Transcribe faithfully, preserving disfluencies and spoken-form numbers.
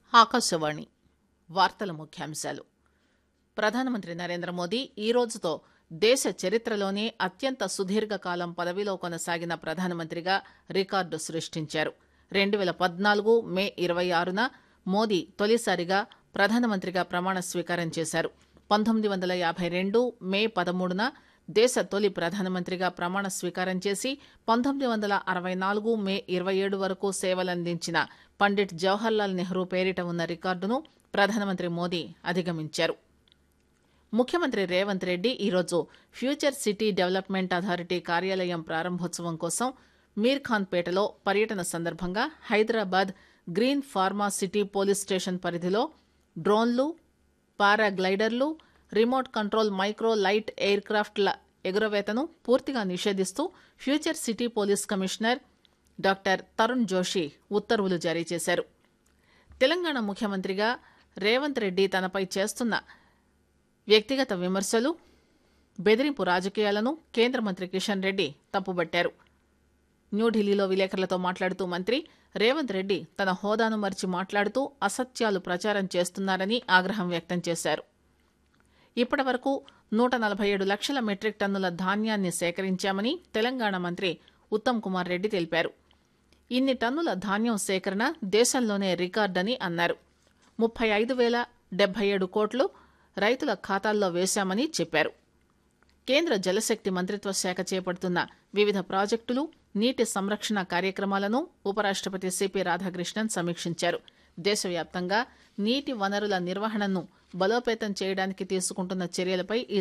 ఆకాశవాణి వార్తల ముఖ్యాంశాలు. ప్రధానమంత్రి నరేంద్ర మోదీ ఈ రోజుతో దేశ చరిత్రలోనే అత్యంత సుదీర్ఘకాలం పదవిలో కొనసాగిన ప్రధానమంత్రిగా రికార్డు సృష్టించారు. రెండు పేల పద్నాలుగు మే ఇరవై ఆరున మోదీ తొలిసారిగా ప్రధానమంత్రిగా ప్రమాణ స్వీకారం చేశారు. పంతొమ్మిది వందల యాభై రెండు మే పదమూడున దేశ తొలి ప్రధానమంత్రిగా ప్రమాణ స్వీకారం చేసి పంతొమ్మిది వందల అరవై నాలుగు మే ఇరవై ఏడు వరకు సేవలందించిన పండిట్ జవహర్లాల్ నెహ్రూ పేరిట ఉన్న రికార్డును ప్రధానమంత్రి మోదీ అధిగమించారు. ముఖ్యమంత్రి రేవంత్ రెడ్డి ఈరోజు ఫ్యూచర్ సిటీ డెవలప్మెంట్ అథారిటీ కార్యాలయం ప్రారంభోత్సవం కోసం మీర్ఖాన్పేటలో పర్యటన సందర్భంగా Hyderabad green pharma city police station పరిధిలో డ్రోన్లు, పారాగ్లైడర్లు, remote control micro light air క్రాఫ్ట్ల ఎగురవేతను పూర్తిగా నిషేధిస్తూ future city police commissioner doctor Tarun Joshi ఉత్తర్వులు జారీ చేశారు. తెలంగాణ ముఖ్యమంత్రిగా రేవంత్ రెడ్డి తనపై చేస్తున్న వ్యక్తిగత విమర్శలు, బెదిరింపు రాజకీయాలను కేంద్ర మంత్రి కిషన్ రెడ్డి తప్పుబట్టారు. న్యూఢిల్లీలో విలేకరులతో మాట్లాడుతూ మంత్రి రేవంత్ రెడ్డి తన హోదాను మరిచి మాట్లాడుతూ అసత్యాలు ప్రచారం చేస్తున్నారని ఆగ్రహం వ్యక్తం చేశారు. ఇప్పటి వరకు నూట నలభై ఏడు లక్షల మెట్రిక్ టన్నుల ధాన్యాన్ని సేకరించామని తెలంగాణ మంత్రి ఉత్తమ్ కుమార్ రెడ్డి తెలిపారు. ఇన్ని టన్నుల ధాన్యం సేకరణ దేశంలోనే రికార్డని అన్నారు. ముప్పై ఐదు వేల డెబ్బై ఏడు కోట్లు రైతుల ఖాతాల్లో వేశామని చెప్పారు. కేంద్ర జలశక్తి మంత్రిత్వ శాఖ చేపడుతున్న వివిధ ప్రాజెక్టులు, నీటి సంరక్షణ కార్యక్రమాలను ఉపరాష్టపతి సిపి రాధాకృష్ణన్ సమీక్షించారు. దేశవ్యాప్తంగా నీటి వనరుల నిర్వహణను బలోపేతం చేయడానికి తీసుకుంటున్న చర్యలపై ఈ